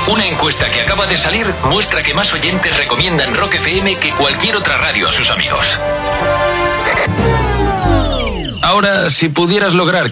Una encuesta que acaba de salir muestra que más oyentes recomiendan Rock FM que cualquier otra radio a sus amigos. Ahora, si pudieras lograr que